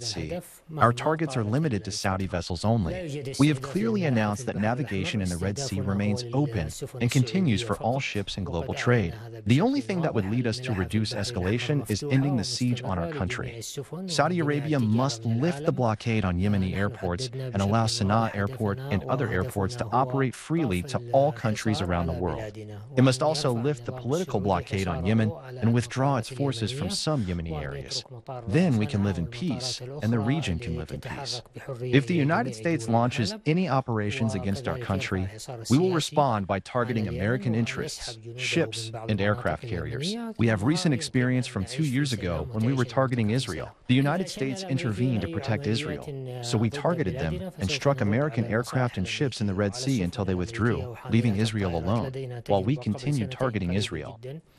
Red Sea. Our targets are limited to Saudi vessels only. We have clearly announced that navigation in the Red Sea remains open and continues for all ships and global trade. The only thing that would lead us to reduce escalation is ending the siege on our country. Saudi Arabia must lift the blockade on Yemeni airports and allow Sana'a Airport and other airports to operate freely to all countries around the world. It must also lift the political blockade on Yemen and withdraw its forces from some Yemeni areas. Then we can live in peace, and the region can live in peace. If the United States launches any operations against our country, we will respond by targeting American interests, ships, and aircraft carriers. We have recent experience from 2 years ago when we were targeting Israel. The United States intervened to protect Israel, so we targeted them and struck American aircraft and ships in the Red Sea until they withdrew, leaving Israel alone, while we continued targeting Israel.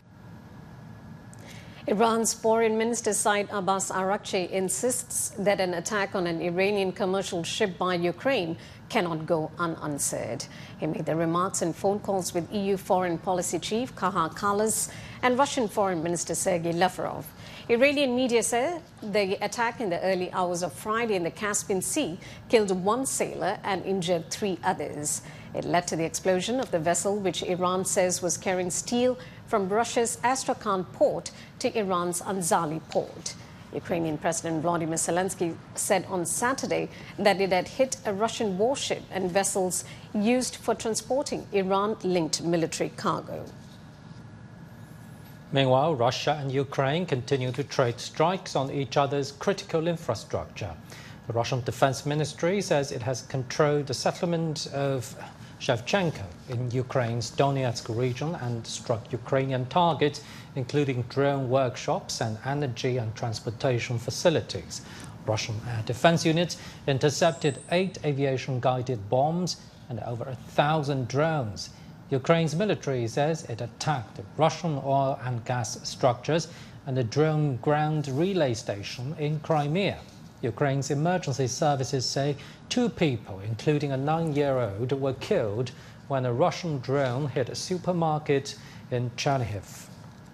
Iran's Foreign Minister Said Abbas Araghchi insists that an attack on an Iranian commercial ship by Ukraine cannot go unanswered. He made the remarks in phone calls with EU Foreign Policy Chief Kaja Kallas and Russian Foreign Minister Sergei Lavrov. Iranian media said the attack in the early hours of Friday in the Caspian Sea killed one sailor and injured 3 others. It led to the explosion of the vessel, which Iran says was carrying steel from Russia's Astrakhan port to Iran's Anzali port. Ukrainian President Volodymyr Zelensky said on Saturday that it had hit a Russian warship and vessels used for transporting Iran-linked military cargo. Meanwhile, Russia and Ukraine continue to trade strikes on each other's critical infrastructure. The Russian Defense Ministry says it has controlled the settlement of Shevchenko in Ukraine's Donetsk region and struck Ukrainian targets, including drone workshops and energy and transportation facilities. Russian air defense units intercepted 8 aviation-guided bombs and over 1,000 drones. Ukraine's military says it attacked Russian oil and gas structures and a drone ground relay station in Crimea. Ukraine's emergency services say 2 people, including a 9-year-old, were killed when a Russian drone hit a supermarket in Chernihiv.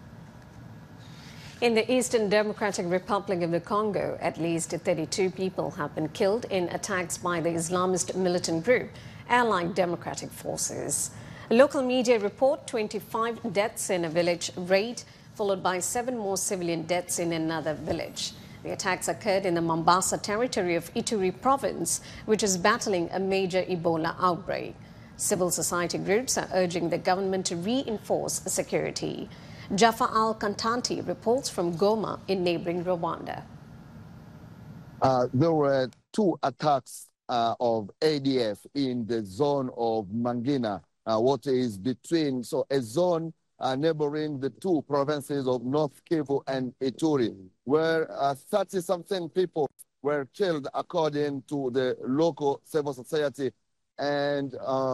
In the Eastern Democratic Republic of the Congo, at least 32 people have been killed in attacks by the Islamist militant group, Allied Democratic Forces. Local media report 25 deaths in a village raid, followed by 7 more civilian deaths in another village. The attacks occurred in the Mombasa territory of Ituri province, which is battling a major Ebola outbreak. Civil society groups are urging the government to reinforce security. Jaffa Al-Kantanti reports from Goma in neighboring Rwanda. There were 2 attacks of ADF in the zone of Mangina, what is between, a zone neighboring the 2 provinces of North Kivu and Ituri, where 30-something people were killed according to the local civil society. And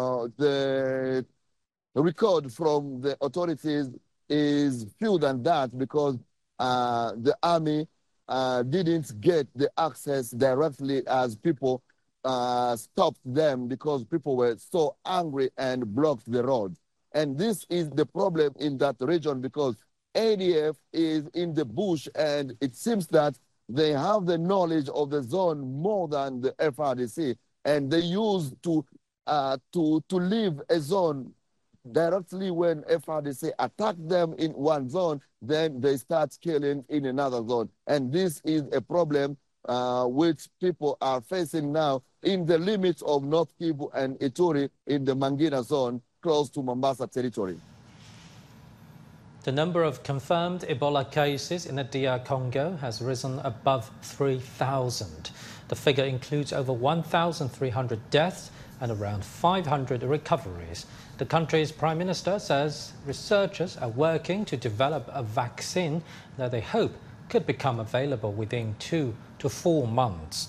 the record from the authorities is fewer than that because the army didn't get the access directly as people stopped them because people were so angry and blocked the road. And this is the problem in that region because ADF is in the bush and it seems that they have the knowledge of the zone more than the FRDC, and they used to leave a zone directly when FRDC attack them in one zone, then they start killing in another zone. And this is a problem which people are facing now in the limits of North Kivu and Ituri in the Mangina zone, close to Mombasa territory. The number of confirmed Ebola cases in the DR Congo has risen above 3,000. The figure includes over 1,300 deaths and around 500 recoveries. The country's prime minister says researchers are working to develop a vaccine that they hope could become available within 2 to 4 months.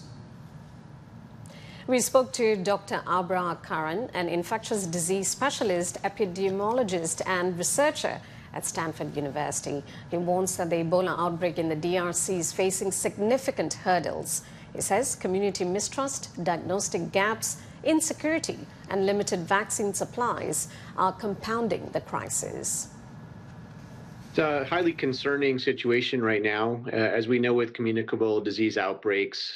We spoke to Dr. Abra Karan, an infectious disease specialist, epidemiologist and researcher at Stanford University. He warns that the Ebola outbreak in the DRC is facing significant hurdles. He says community mistrust, diagnostic gaps, insecurity and limited vaccine supplies are compounding the crisis. It's a highly concerning situation right now. As we know with communicable disease outbreaks,